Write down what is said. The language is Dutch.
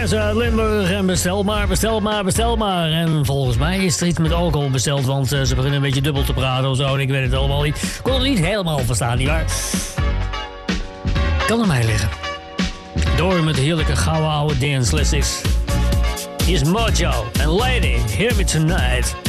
mensen uit Limburg en bestel maar. En volgens mij is er iets met alcohol besteld, want ze beginnen een beetje dubbel te praten of zo. En ik weet het allemaal niet. Ik kon het niet helemaal verstaan, nietwaar? Kan aan mij liggen. Door met de heerlijke gouden oude dance classics. Hier is Mojo en Lady, Hear Me Tonight.